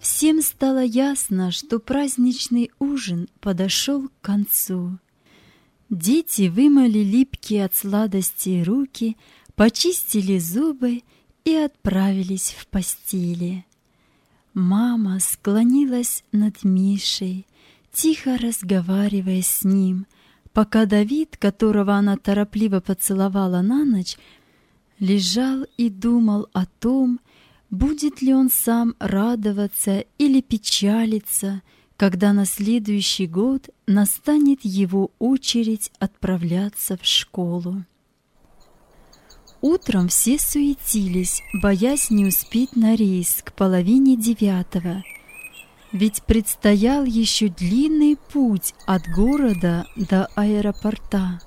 Всем стало ясно, что праздничный ужин подошел к концу. Дети вымыли липкие от сладости руки, почистили зубы и отправились в постели. Мама склонилась над Мишей, тихо разговаривая с ним, пока Давид, которого она торопливо поцеловала на ночь, лежал и думал о том, будет ли он сам радоваться или печалиться, когда на следующий год настанет его очередь отправляться в школу. Утром все суетились, боясь не успеть на рейс к 8:30, ведь предстоял еще длинный путь от города до аэропорта.